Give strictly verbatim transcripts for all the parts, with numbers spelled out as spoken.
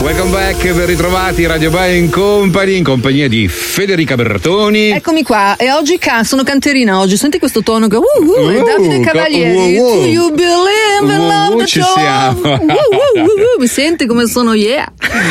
Welcome back, ben ritrovati, Radio Bye Company, in compagnia di Federica Bertoni. Eccomi qua, e oggi can- sono canterina oggi, senti questo tono che uh, uh, uh, Davide Cavalieri, uh, uh, Do you believe in uh, love? uh, The ci joy? siamo. Uh, uh, uh, uh, mi senti come sono, yeah.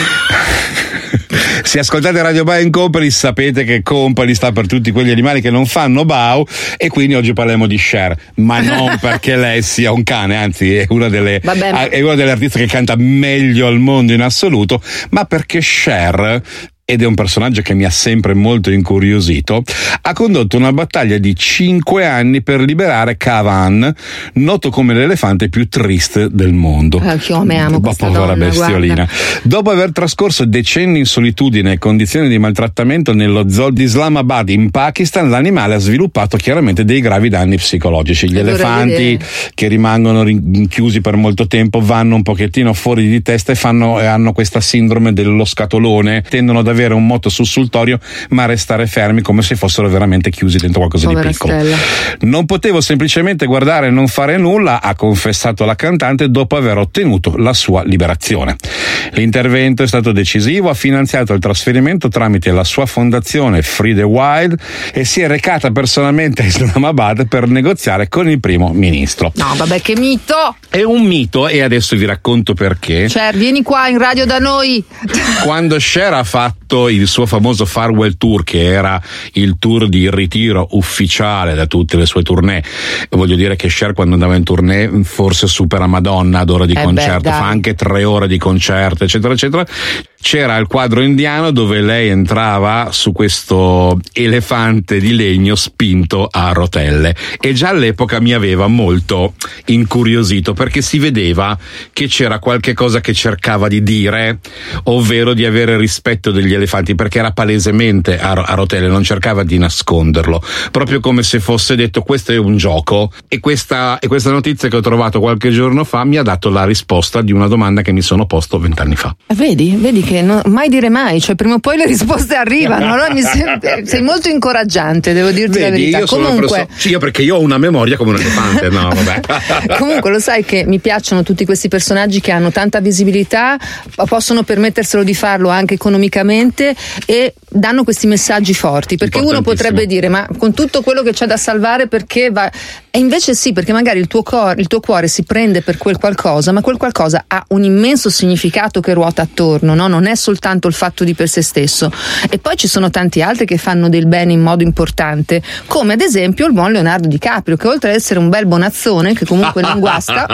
Se ascoltate Radio Bye Company sapete che Company sta per tutti quegli animali che non fanno bau, e quindi oggi parliamo di Cher, ma non perché lei sia un cane, anzi è una delle, Vabbè. è una delle artiste che canta meglio al mondo in assoluto, ma perché Cher, ed è un personaggio che mi ha sempre molto incuriosito, ha condotto una battaglia di cinque anni per liberare Kavan, noto come l'elefante più triste del mondo. Eh, io me amo questa povera donna, bestiolina. guarda. Dopo aver trascorso decenni in solitudine e condizioni di maltrattamento nello zoo di Islamabad in Pakistan, l'animale ha sviluppato chiaramente dei gravi danni psicologici. Gli Lo vorrei elefanti vedere. che rimangono rinchiusi per molto tempo vanno un pochettino fuori di testa e fanno e hanno questa sindrome dello scatolone, tendono ad avere un moto sussultorio ma restare fermi come se fossero veramente chiusi dentro qualcosa Povera di piccolo. Stella. Non potevo semplicemente guardare e non fare nulla, ha confessato la cantante dopo aver ottenuto la sua liberazione. L'intervento è stato decisivo, ha finanziato il trasferimento tramite la sua fondazione Free the Wild e si è recata personalmente a Islamabad per negoziare con il primo ministro. No, vabbè, che mito! È un mito, e adesso vi racconto perché. Cher, vieni qua in radio da noi. Quando Cher ha fatto il suo famoso farewell tour, che era il tour di ritiro ufficiale da tutte le sue tournée, voglio dire che Cher quando andava in tournée forse supera Madonna ad ora di Eh concerto, beh, fa anche tre ore di concerto, eccetera eccetera. C'era il quadro indiano dove lei entrava su questo elefante di legno spinto a rotelle, e già all'epoca mi aveva molto incuriosito perché si vedeva che c'era qualche cosa che cercava di dire, ovvero di avere rispetto degli elefanti, perché era palesemente a, a rotelle, non cercava di nasconderlo, proprio come se fosse detto questo è un gioco. E questa, e questa notizia che ho trovato qualche giorno fa mi ha dato la risposta di una domanda che mi sono posto vent'anni fa. Vedi, vedi che no, mai dire mai, cioè prima o poi le risposte arrivano. Allora mi sembra, sei molto incoraggiante, devo dirti la Vedi, verità. io sono Comunque, una perso- sì, io perché io ho una memoria come un elefante, no, vabbè. Comunque lo sai che mi piacciono tutti questi personaggi che hanno tanta visibilità, possono permetterselo di farlo anche economicamente e danno questi messaggi forti, perché uno potrebbe dire ma con tutto quello che c'è da salvare perché va, e invece sì, perché magari il tuo cuore, il tuo cuore si prende per quel qualcosa, ma quel qualcosa ha un immenso significato che ruota attorno, no? Non è soltanto il fatto di per sé stesso. E poi ci sono tanti altri che fanno del bene in modo importante, come ad esempio il buon Leonardo DiCaprio, che oltre ad essere un bel bonazzone che comunque non guasta,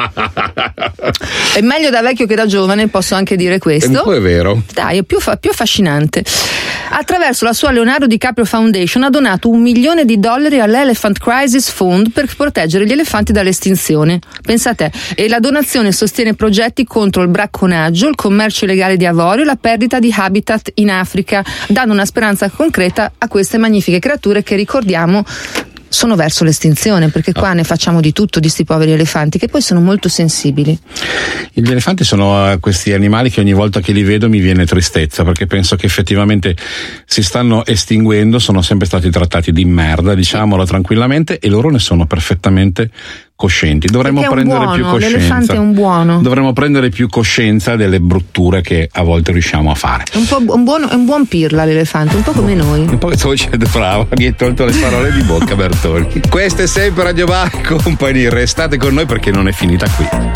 è meglio da vecchio che da giovane, posso anche dire questo. Un po' è vero. Dai, è più, fa- più affascinante. Attraverso la sua Leonardo DiCaprio Foundation ha donato un milione di dollari all'Elephant Crisis Fund per proteggere gli elefanti dall'estinzione. Pensa a te. E la donazione sostiene progetti contro il bracconaggio, il commercio illegale di avorio e la perdita di habitat in Africa, dando una speranza concreta a queste magnifiche creature che, ricordiamo, sono verso l'estinzione, perché qua ne facciamo di tutto di sti poveri elefanti che poi sono molto sensibili. Gli elefanti sono uh, questi animali che ogni volta che li vedo mi viene tristezza, perché penso che effettivamente si stanno estinguendo, sono sempre stati trattati di merda, diciamolo tranquillamente, e loro ne sono perfettamente coscienti. Dovremmo Perché è un prendere buono, più coscienza. l'elefante è un buono. Dovremmo prendere più coscienza delle brutture che a volte riusciamo a fare. È un po' un buono, è un buon pirla l'elefante, un po' come noi. Un po' che voce bravo, mi hai tolto le parole di bocca, Bertoni. Questa è sempre Radio Bye Company, restate con noi perché non è finita qui.